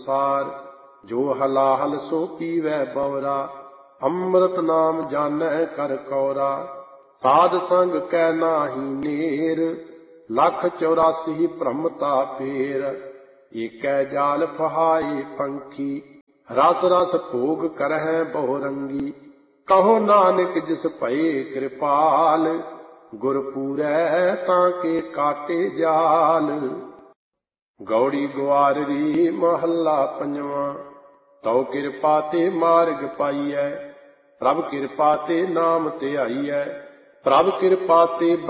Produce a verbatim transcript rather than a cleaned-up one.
ਸਾਰ। ਜੋ ਹਲਾਹਲ ਸੋ ਪੀਵੈ ਬਵਰਾ, ਅੰਮ੍ਰਿਤ ਨਾਮ ਜਾਣੈ ਕਰ ਕੌਰਾ। ਸਾਧ ਸੰਗ ਕੈ ਨਾਹੀ ਨੇਰ, ਲੱਖ ਚੌਰਾਸੀ ਭ੍ਰਮਤਾ ਪੇਰ। ਏਕੈ ਜਾਲ ਫਹਾਏ ਪੰਖੀ, ਰਸ ਰਸ ਭੋਗ ਕਰਹਿ ਬਹੁ ਰੰਗੀ। ਕਹੋ ਨਾਨਕ ਜਿਸ ਭਏ ਕਿਰਪਾਲ, ਗੁਰ ਪੂਰੈ ਤਾਂ ਕੇ ਕਾਟੇ ਜਾਲ। ਗੌੜੀ ਗੁਆਰਰੀ ਮਹੱਲਾ ਪੰਜਵਾਂ। ਤਉ ਕਿਰਪਾ ਤੇ ਮਾਰਗ ਪਾਈਐ, ਪ੍ਰਭ ਕਿਰਪਾ ਤੇ ਨਾਮ ਧਿਆਈਐ। ਪ੍ਰਭ ਕਿਰਪਾ ਤੇ